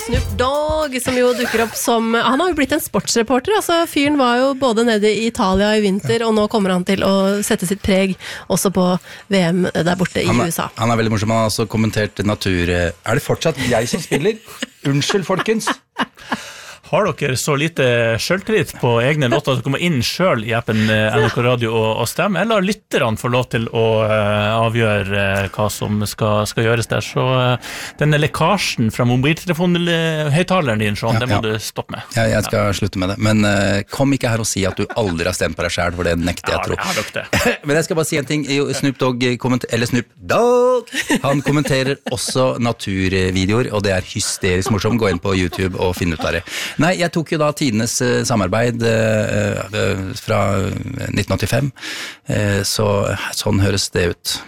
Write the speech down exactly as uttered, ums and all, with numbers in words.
Snoop Dogg, som jo dukker opp som... Han har jo blitt en sportsreporter, altså fyren var jo både nede i Italia i vinter, og nå kommer han til å sette sitt preg også på V M der borte i han er, U S A. Han er veldig morsom, han har også kommentert natur... Er det fortsatt jeg som spiller? Unnskyld, folkens! Har dere så lite selvtillit på egne låter at dere kommer inn selv i appen N R K Radio og, og stemme, eller lytterne får lov til å uh, avgjøre uh, hva som skal, skal gjøres der? Så uh, denne lekkasjen fra mobiltelefonhøyttaleren din, Sean, ja, det må ja. du stoppe med. Ja, jeg skal ja. slutte med det, men uh, kom ikke her og si at du aldri har stemt på deg selv, for det nekter jeg ja, tro. Ja, jeg har det. Men jeg skal bare si en ting, Snoop Dogg kommenter- eller Snoop Dogg, han kommenterer også naturvideoer, og det er hysterisk morsomt. Gå inn på YouTube og finne ut av det. Nei, jeg tok jo da tidenes uh, samarbeid uh, uh, fra nitten åttifem, uh, så sånn høres det ut.